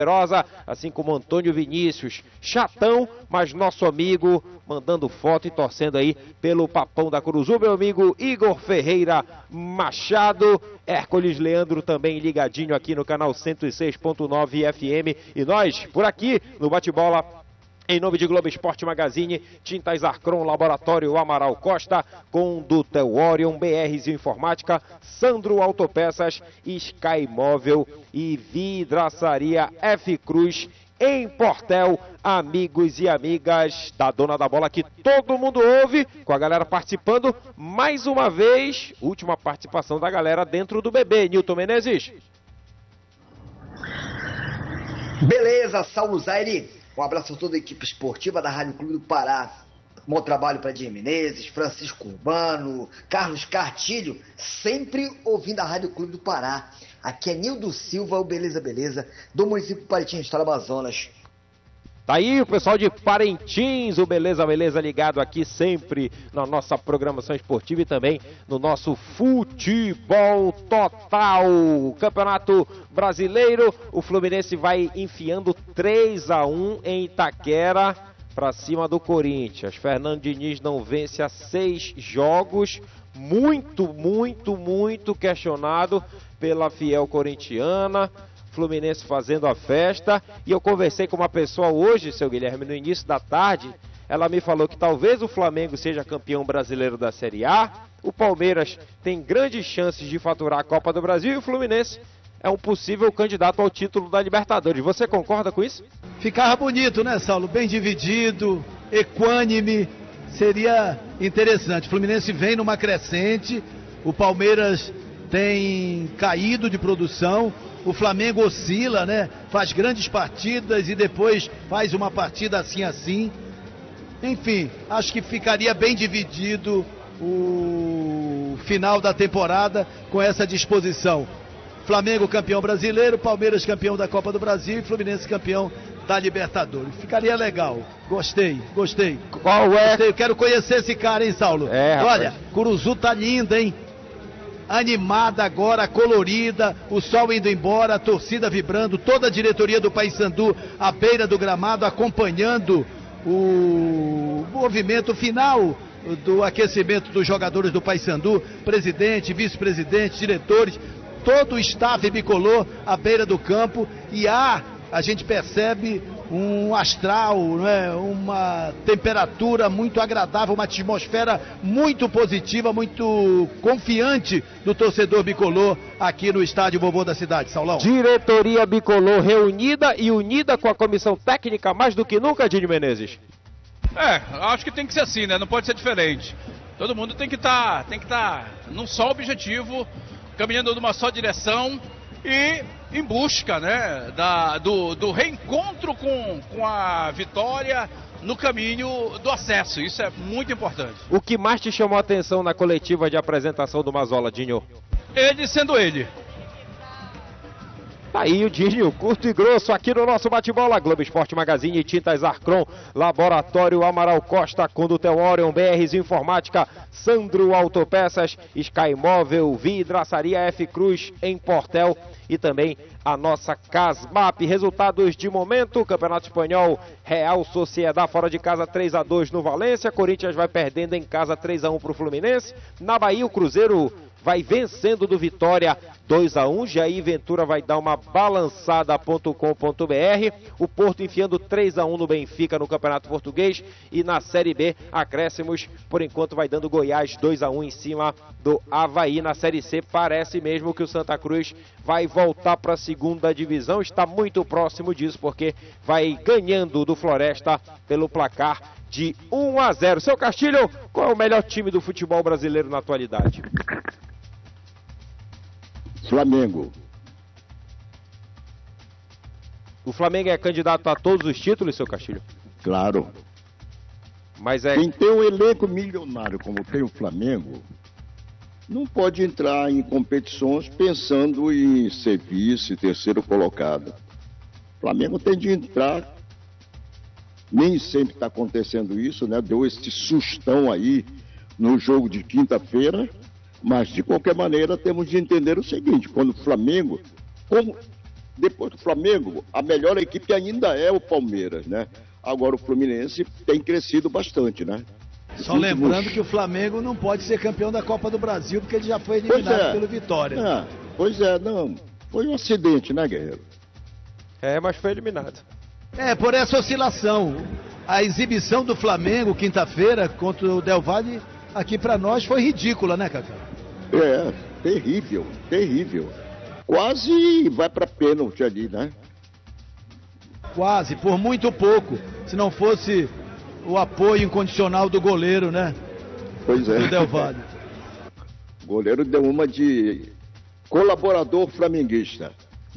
Poderosa, assim como Antônio Vinícius, chatão, mas nosso amigo, mandando foto e torcendo aí pelo Papão da Curuzu, meu amigo Igor Ferreira Machado, Hércules Leandro também ligadinho aqui no canal 106.9 FM, e nós, por aqui, no Bate-Bola, em nome de Globo Esporte Magazine, Tintas Arcron, Laboratório Amaral Costa, Condutel Orion, BRs Informática, Sandro Autopeças, Sky Móvel e Vidraçaria F Cruz, em Portel, amigos e amigas da Dona da Bola, que todo mundo ouve, com a galera participando, mais uma vez, última participação da galera dentro do BB. Nilton Menezes. Beleza, Saulo Zaire. Um abraço a toda a equipe esportiva da Rádio Clube do Pará. Bom trabalho para Diego Menezes, Francisco Urbano, Carlos Cartilho, sempre ouvindo a Rádio Clube do Pará. Aqui é Nildo Silva, o Beleza, do município de Parintins, estado do Amazonas. Tá aí o pessoal de Parintins, o Beleza ligado aqui sempre na nossa programação esportiva e também no nosso futebol total. Campeonato Brasileiro, o Fluminense vai enfiando 3-1 em Itaquera para cima do Corinthians. Fernando Diniz não vence há 6 jogos, muito questionado pela fiel corintiana. Fluminense fazendo a festa, e eu conversei com uma pessoa hoje, seu Guilherme, no início da tarde. Ela me falou que talvez o Flamengo seja campeão brasileiro da Série A, o Palmeiras tem grandes chances de faturar a Copa do Brasil e o Fluminense é um possível candidato ao título da Libertadores. Você concorda com isso? Ficava bonito, né, Saulo? Bem dividido, equânime, seria interessante. O Fluminense vem numa crescente, o Palmeiras tem caído de produção, o Flamengo oscila, né? Faz grandes partidas e depois faz uma partida assim. Enfim, acho que ficaria bem dividido o final da temporada com essa disposição. Flamengo campeão brasileiro, Palmeiras campeão da Copa do Brasil e Fluminense campeão da Libertadores. Ficaria legal. Gostei. Qual é? Gostei. Eu quero conhecer esse cara, hein, Saulo? Olha, Curuzu tá linda, hein? Animada agora, colorida, o sol indo embora, a torcida vibrando, toda a diretoria do Paysandu à beira do gramado, acompanhando o movimento final do aquecimento dos jogadores do Paysandu, presidente, vice-presidente, diretores, todo o staff bicolor à beira do campo, e a gente percebe um astral, né? Uma temperatura muito agradável, uma atmosfera muito positiva, muito confiante do torcedor bicolor aqui no estádio Vovô da Cidade, Saulão. Diretoria bicolor reunida e unida com a comissão técnica mais do que nunca, Dini Menezes. Acho que tem que ser assim, né? Não pode ser diferente. Todo mundo tem que estar num só objetivo, caminhando numa só direção e em busca, né, do reencontro com a vitória no caminho do acesso. Isso é muito importante. O que mais te chamou a atenção na coletiva de apresentação do Mazola, Dinho? Ele sendo ele. Tá aí o Dinho, curto e grosso, aqui no nosso bate-bola. Globo Esporte Magazine, Tintas Arcron, Laboratório Amaral Costa, Condutel Orion, BRs Informática, Sandro Autopeças, Sky Móvel, Vidraçaria F Cruz, em Portel, e também a nossa Casmap. Resultados de momento: Campeonato Espanhol, Real Sociedad fora de casa 3-2 no Valência, Corinthians vai perdendo em casa 3-1 para o Fluminense. Na Bahia, o Cruzeiro vai vencendo do Vitória 2-1, Jair Ventura vai dar uma balançada.com.br, o Porto enfiando 3-1 no Benfica no Campeonato Português, e na Série B, acréscimos, por enquanto vai dando Goiás 2-1 em cima do Avaí. Na Série C, parece mesmo que o Santa Cruz vai voltar para a segunda divisão, está muito próximo disso, porque vai ganhando do Floresta pelo placar de 1-0. Seu Castilho, qual é o melhor time do futebol brasileiro na atualidade? Flamengo. O Flamengo é candidato a todos os títulos, seu Castilho? Claro. Mas é... Quem tem um elenco milionário como tem o Flamengo, não pode entrar em competições pensando em ser vice, terceiro colocado. O Flamengo tem de entrar, nem sempre está acontecendo isso, né? Deu esse sustão aí no jogo de quinta-feira, mas de qualquer maneira temos de entender o seguinte: quando o Flamengo, como Depois do Flamengo, a melhor equipe ainda é o Palmeiras, né? Agora o Fluminense tem crescido bastante, né? Só lembrando que o Flamengo não pode ser campeão da Copa do Brasil, porque ele já foi eliminado pelo Vitória. Não. Foi um acidente, né, Guerreiro? Mas foi eliminado. Por essa oscilação. A exibição do Flamengo, quinta-feira, contra o Del Valle, aqui pra nós, foi ridícula, né, Cacá? Terrível. Quase vai pra pênalti ali, né? Quase, por muito pouco. Se não fosse o apoio incondicional do goleiro, né? Pois é. Do Del Valle. O goleiro deu uma de colaborador flamenguista.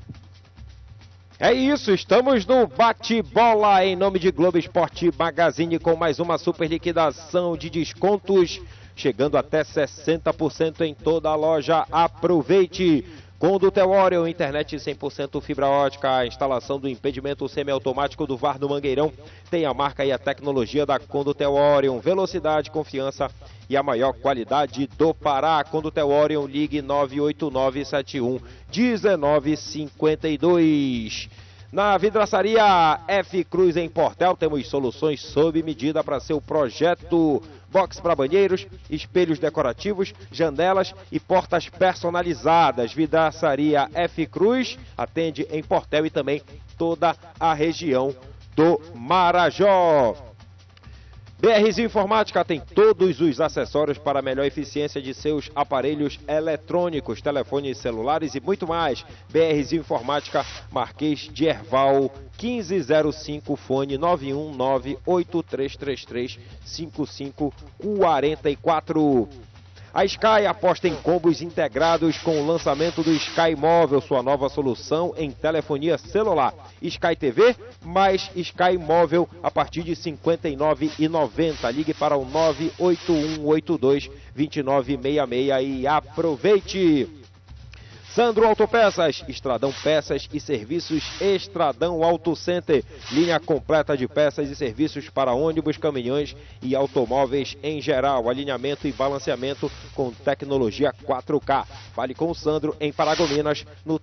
É isso, estamos no bate-bola em nome de Globo Esporte Magazine com mais uma super liquidação de descontos, chegando até 60% em toda a loja. Aproveite! Condutel Orion, internet 100% fibra ótica, a instalação do impedimento semiautomático do VAR no Mangueirão. Tem a marca e a tecnologia da Condutel Orion, velocidade, confiança e a maior qualidade do Pará. Condutel Orion, ligue 989711952. Na vidraçaria F Cruz em Portel, temos soluções sob medida para seu projeto. Box para banheiros, espelhos decorativos, janelas e portas personalizadas. Vidraçaria F Cruz atende em Portel e também toda a região do Marajó. BRZ Informática tem todos os acessórios para a melhor eficiência de seus aparelhos eletrônicos, telefones celulares e muito mais. BRZ Informática, Marquês de Herval, 1505, fone 91983335544. A Sky aposta em combos integrados com o lançamento do Sky Móvel, sua nova solução em telefonia celular. Sky TV mais Sky Móvel a partir de R$ 59,90. Ligue para o 981822966 e aproveite! Sandro Autopeças, Estradão Peças e Serviços Estradão Auto Center. Linha completa de peças e serviços para ônibus, caminhões e automóveis em geral. Alinhamento e balanceamento com tecnologia 4K. Fale com o Sandro em Paragominas no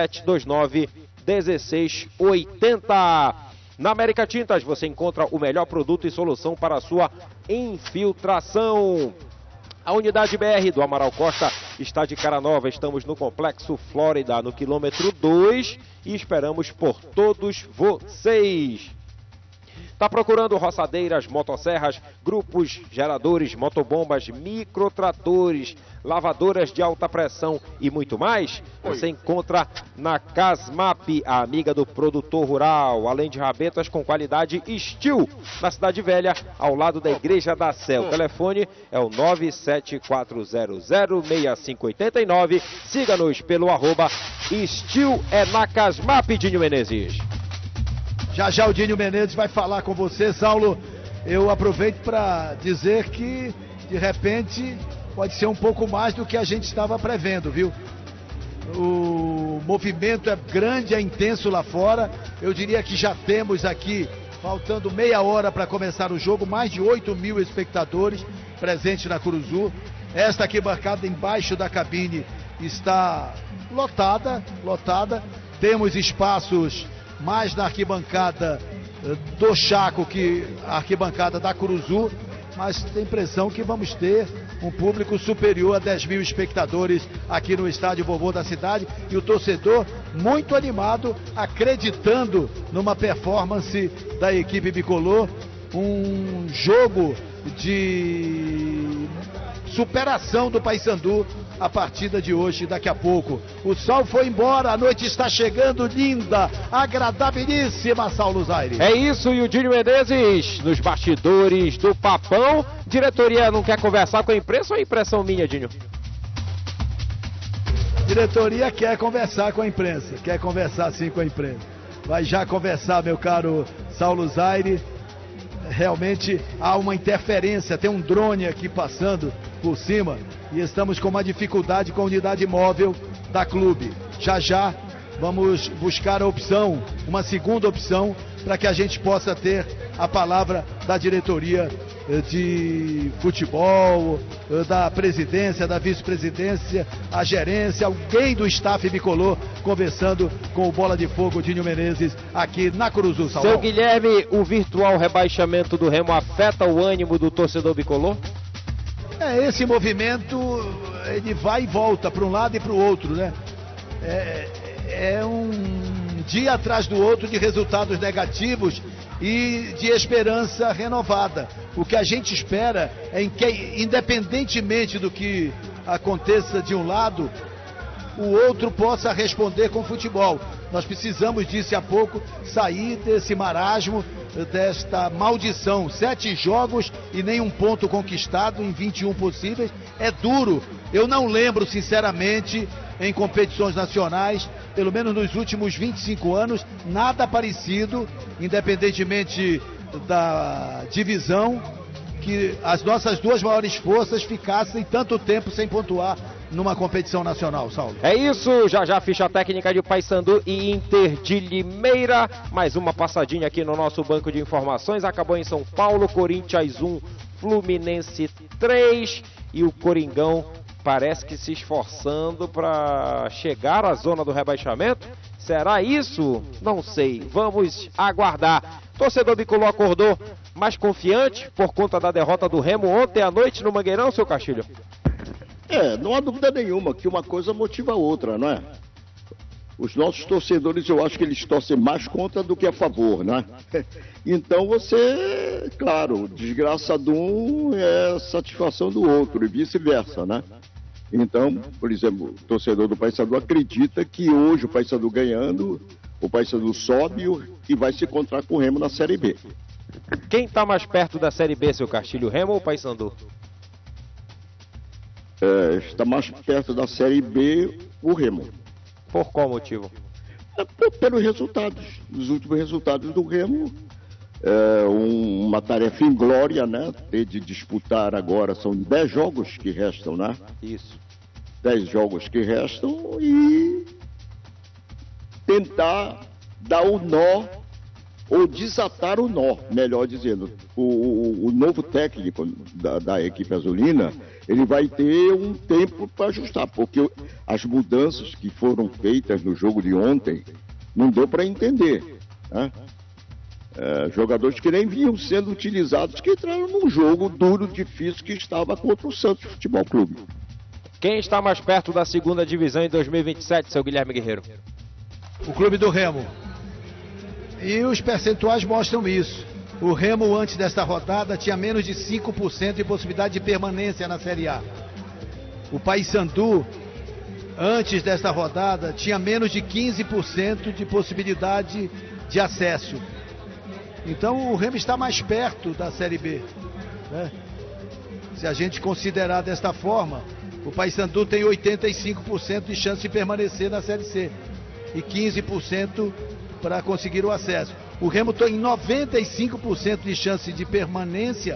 3729-1680. Na América Tintas você encontra o melhor produto e solução para a sua infiltração. A unidade BR do Amaral Costa está de cara nova. Estamos no Complexo Flórida, no quilômetro 2 e esperamos por todos vocês. Está procurando roçadeiras, motosserras, grupos, geradores, motobombas, microtratores, lavadoras de alta pressão e muito mais? Você encontra na Casmap, a amiga do produtor rural, além de rabetas com qualidade Steel, na Cidade Velha, ao lado da Igreja da Sé. O telefone é o 974006589. Siga-nos pelo @Steel é na Casmap, Dinho Menezes. Já já o Dinho Menezes vai falar com você, Saulo. Eu aproveito para dizer que, de repente, pode ser um pouco mais do que a gente estava prevendo, viu? O movimento é grande, é intenso lá fora. Eu diria que já temos aqui, faltando meia hora para começar o jogo, mais de 8.000 espectadores presentes na Curuzu. Esta arquibancada embaixo da cabine está lotada. Temos espaços mais na arquibancada do Chaco que a arquibancada da Curuzu, mas tem impressão que vamos ter um público superior a 10.000 espectadores aqui no estádio Vovô da cidade, e o torcedor muito animado, acreditando numa performance da equipe bicolor, um jogo de superação do Paysandu a partida de hoje, daqui a pouco. O sol foi embora, a noite está chegando, linda, agradabilíssima, Saulo Zaire. É isso, e o Dinho Menezes nos bastidores do Papão. Diretoria não quer conversar com a imprensa ou é impressão minha, Dinho? Diretoria quer conversar com a imprensa, quer conversar sim com a imprensa. Vai já conversar, meu caro Saulo Zaire. Realmente há uma interferência, tem um drone aqui passando por cima e estamos com uma dificuldade com a unidade móvel da clube. Já já vamos buscar a opção, uma segunda opção, para que a gente possa ter a palavra da diretoria de futebol, da presidência, da vice-presidência, a gerência, alguém do staff bicolor conversando com o Bola de Fogo Dinho Menezes aqui na Curuzu, Saulão. Seu Guilherme, o virtual rebaixamento do Remo afeta o ânimo do torcedor bicolor? Esse movimento, ele vai e volta para um lado e para o outro, né? É um dia atrás do outro de resultados negativos e de esperança renovada. O que a gente espera é que, independentemente do que aconteça de um lado, o outro possa responder com futebol. Nós precisamos, disse há pouco, sair desse marasmo, desta maldição. 7 jogos e nenhum ponto conquistado em 21 possíveis. É duro. Eu não lembro, sinceramente, em competições nacionais, pelo menos nos últimos 25 anos, nada parecido, independentemente da divisão, que as nossas duas maiores forças ficassem tanto tempo sem pontuar numa competição nacional, Saulo. É isso, já ficha técnica de Paysandu e Inter de Limeira. Mais uma passadinha aqui no nosso banco de informações. Acabou em São Paulo, Corinthians 1, Fluminense 3 e o Coringão parece que se esforçando para chegar à zona do rebaixamento. Será isso? Não sei. Vamos aguardar. Torcedor bicolor acordou mais confiante por conta da derrota do Remo ontem à noite no Mangueirão, seu Castilho? Não há dúvida nenhuma que uma coisa motiva a outra, não é? Os nossos torcedores, eu acho que eles torcem mais contra do que a favor, né? Então você, claro, desgraça de um é satisfação do outro e vice-versa, né? Então, por exemplo, o torcedor do Paysandu acredita que hoje o Paysandu ganhando, o Paysandu sobe e vai se encontrar com o Remo na Série B. Quem está mais perto da Série B, seu Castilho, Remo ou Paysandu? Está mais perto da Série B o Remo. Por qual motivo? Pelos resultados. Os últimos resultados do Remo. Uma tarefa inglória, né? Ter de disputar agora, são 10 jogos que restam, né? Isso. 10 jogos que restam e tentar dar o nó, ou desatar o nó, melhor dizendo. O novo técnico da equipe azulina, ele vai ter um tempo para ajustar, porque as mudanças que foram feitas no jogo de ontem, não deu para entender, né? Jogadores que nem vinham sendo utilizados, que entraram num jogo duro, difícil, que estava contra o Santos Futebol Clube. Quem está mais perto da segunda divisão em 2027, seu Guilherme Guerreiro? O Clube do Remo. E os percentuais mostram isso. O Remo, antes desta rodada, tinha menos de 5% de possibilidade de permanência na Série A. O Paysandu, antes desta rodada, tinha menos de 15% de possibilidade de acesso. Então o Remo está mais perto da Série B, né? Se a gente considerar desta forma, o Paysandu tem 85% de chance de permanecer na Série C e 15% para conseguir o acesso. O Remo tem 95% de chance de permanência,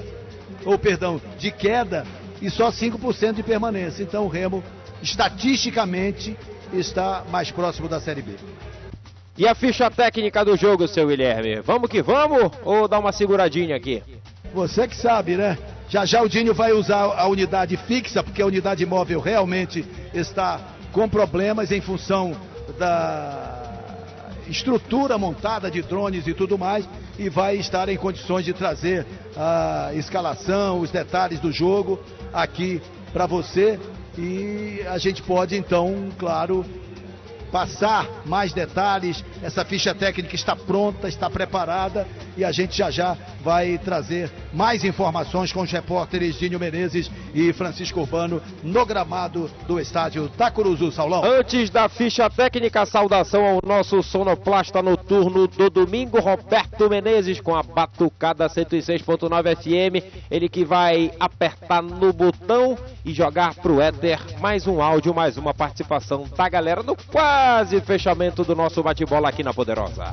de queda, e só 5% de permanência. Então o Remo, estatisticamente, está mais próximo da Série B. E a ficha técnica do jogo, seu Guilherme? Vamos que vamos ou dá uma seguradinha aqui? Você que sabe, né? Já o Dinho vai usar a unidade fixa, porque a unidade móvel realmente está com problemas em função da estrutura montada de drones e tudo mais, e vai estar em condições de trazer a escalação, os detalhes do jogo aqui para você, e a gente pode então, claro, passar mais detalhes. Essa ficha técnica está pronta, está preparada, e a gente já vai trazer mais informações com os repórteres Dinho Menezes e Francisco Urbano no gramado do estádio da Curuzu, Saulão. Antes da ficha técnica, saudação ao nosso sonoplasta noturno do domingo, Roberto Menezes, com a batucada 106.9 FM, ele que vai apertar no botão e jogar pro éter mais um áudio, mais uma participação da galera no quase fechamento do nosso bate-bola aqui na Poderosa.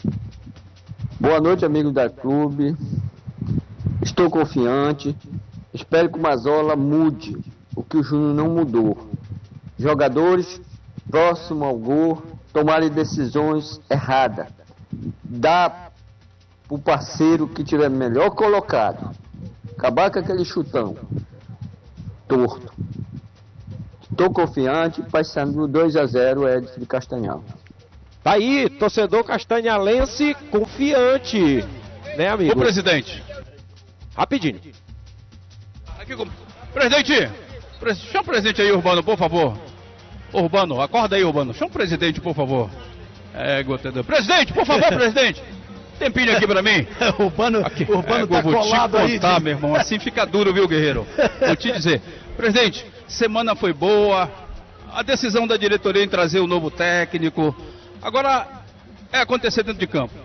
Boa noite, amigos da clube. Estou confiante. Espero que o Mazola mude o que o Júnior não mudou. Jogadores próximos ao gol tomarem decisões erradas. Dá para o parceiro que tiver melhor colocado. acabar com aquele chutão torto. Estou confiante, Paysandu 2-0, Edson de Castanhal. Tá aí, torcedor castanhalense confiante, né, amigo? O presidente. Rapidinho. Aqui com... Presidente, chama o presidente aí, Urbano, por favor. Urbano, acorda aí, Urbano. Chama o presidente, por favor. Presidente, por favor, presidente. Tempinho aqui pra mim. Urbano tá colado aí. Tá, meu irmão, assim fica duro, viu, guerreiro? Vou te dizer. Presidente, semana foi boa. A decisão da diretoria em trazer o novo técnico. Agora, é acontecer dentro de campo.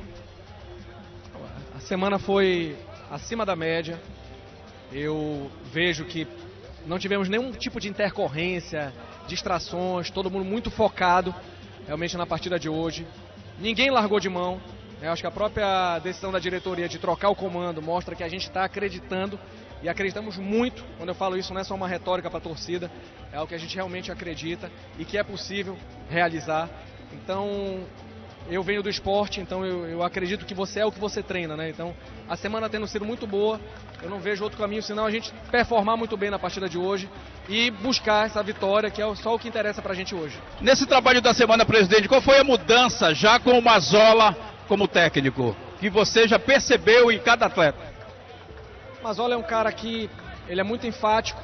A semana foi acima da média. Eu vejo que não tivemos nenhum tipo de intercorrência, distrações, todo mundo muito focado realmente na partida de hoje. Ninguém largou de mão. Eu acho que a própria decisão da diretoria de trocar o comando mostra que a gente está acreditando e acreditamos muito. Quando eu falo isso, não é só uma retórica para a torcida, é algo que a gente realmente acredita e que é possível realizar. Então, eu venho do esporte, então eu acredito que você é o que você treina, né? Então, a semana tendo sido muito boa, eu não vejo outro caminho senão a gente performar muito bem na partida de hoje e buscar essa vitória, que é só o que interessa pra gente hoje. Nesse trabalho da semana, presidente, qual foi a mudança já com o Mazzola como técnico, que você já percebeu em cada atleta? Mazzola é um cara que ele é muito enfático,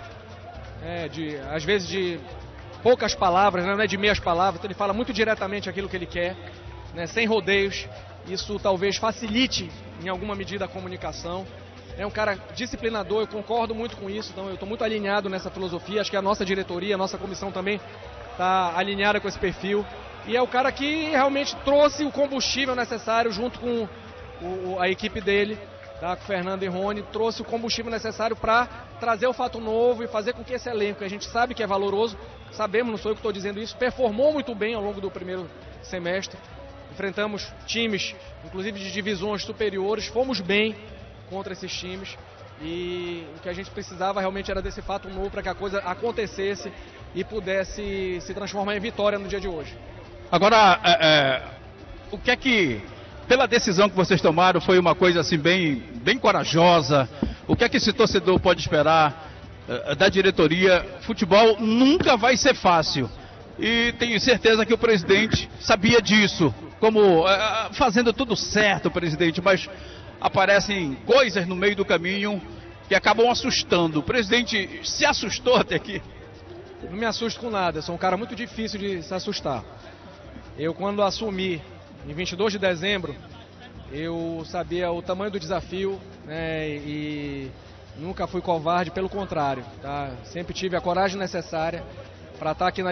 às vezes de poucas palavras, não é de meias palavras, então ele fala muito diretamente aquilo que ele quer, né, sem rodeios. Isso talvez facilite em alguma medida a comunicação. É um cara disciplinador, eu concordo muito com isso, então eu estou muito alinhado nessa filosofia. Acho que a nossa diretoria, a nossa comissão também está alinhada com esse perfil. E é o cara que realmente trouxe o combustível necessário junto com a equipe dele, tá, com o Fernando e Rony, trouxe o combustível necessário para trazer o fato novo e fazer com que esse elenco, que a gente sabe que é valoroso, sabemos, não sou eu que estou dizendo isso, performou muito bem ao longo do primeiro semestre. Enfrentamos times, inclusive de divisões superiores, fomos bem contra esses times e o que a gente precisava realmente era desse fato novo para que a coisa acontecesse e pudesse se transformar em vitória no dia de hoje. Agora, o que é que, pela decisão que vocês tomaram, foi uma coisa assim bem corajosa? O que é que esse torcedor pode esperar da diretoria? Futebol nunca vai ser fácil e tenho certeza que o presidente sabia disso, como fazendo tudo certo, presidente, mas aparecem coisas no meio do caminho que acabam assustando. O presidente se assustou até aqui? Não me assusto com nada, eu sou um cara muito difícil de se assustar. Eu, quando assumi em 22 de dezembro, eu sabia o tamanho do desafio, né, e nunca fui covarde, pelo contrário, tá? Sempre tive a coragem necessária para estar aqui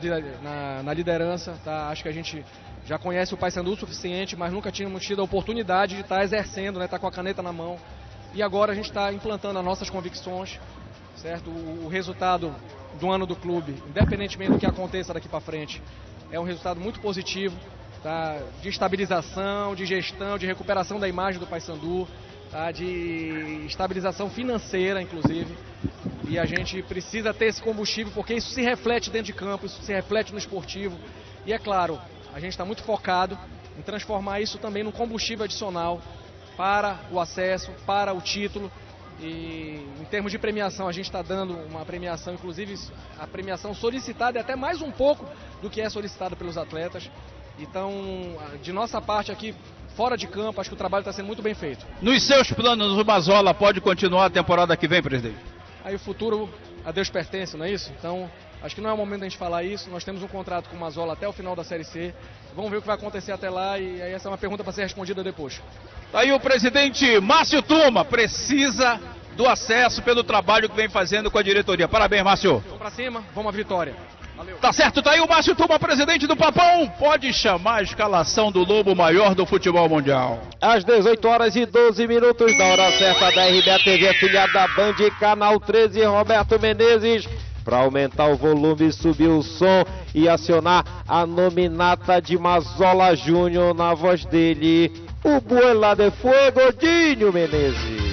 na liderança, tá? Acho que a gente já conhece o Paysandu o suficiente, mas nunca tínhamos tido a oportunidade de estar exercendo, né, estar com a caneta na mão. E agora a gente está implantando as nossas convicções, certo? O resultado do ano do clube, independentemente do que aconteça daqui para frente, é um resultado muito positivo, tá? De estabilização, de gestão, de recuperação da imagem do Paysandu, tá? De estabilização financeira, inclusive. E a gente precisa ter esse combustível, porque isso se reflete dentro de campo, isso se reflete no esportivo. E é claro, a gente está muito focado em transformar isso também num combustível adicional para o acesso, para o título. E em termos de premiação, a gente está dando uma premiação, inclusive a premiação solicitada é até mais um pouco do que é solicitada pelos atletas. Então, de nossa parte aqui, fora de campo, acho que o trabalho está sendo muito bem feito. Nos seus planos, o Mazzola pode continuar a temporada que vem, presidente? Aí o futuro a Deus pertence, não é isso? Então, acho que não é o momento da gente falar isso. Nós temos um contrato com o Mazzola até o final da Série C. Vamos ver o que vai acontecer até lá e aí essa é uma pergunta para ser respondida depois. Aí o presidente Márcio Tuma precisa do acesso pelo trabalho que vem fazendo com a diretoria. Parabéns, Márcio. Vamos pra cima, vamos à vitória. Valeu. Tá certo, tá aí o Márcio Tuma, presidente do Papão. Pode chamar a escalação do Lobo Maior do futebol mundial. Às 18h12, da hora certa da RBA-TV, afiliada da Band, Canal 13, Roberto Menezes. Para aumentar o volume, subir o som e acionar a nominata de Mazzola Júnior na voz dele, o Buela de Fuego, Dinho Menezes.